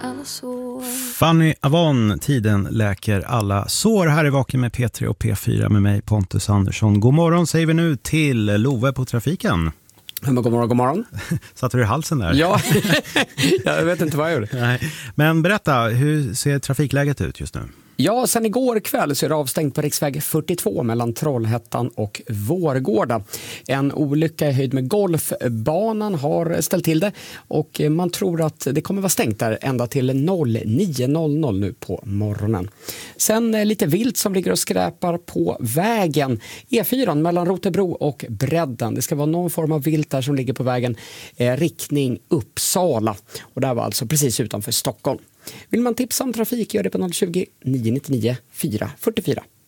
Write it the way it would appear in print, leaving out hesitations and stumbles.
alla sår. Fanny Avon, tiden läker alla sår. Här är Vaken med P3 och P4 med mig, Pontus Andersson. God morgon säger vi nu till Love på trafiken. God morgon, god morgon. Satt du i halsen där? Ja, jag vet inte vad jag gjorde. Nej. Men berätta, hur ser trafikläget ut just nu? Ja, sen igår kväll så är det avstängt på riksväg 42 mellan Trollhättan och Vårgårda. En olycka i höjd med golfbanan har ställt till det och man tror att det kommer vara stängt där ända till 09.00 nu på morgonen. Sen lite vilt som ligger och skräpar på vägen. E4 mellan Rotebro och Bredden. Det ska vara någon form av vilt där som ligger på vägen riktning Uppsala. Och det var alltså precis utanför Stockholm. Vill man tipsa om trafik, gör det på 020 999 444.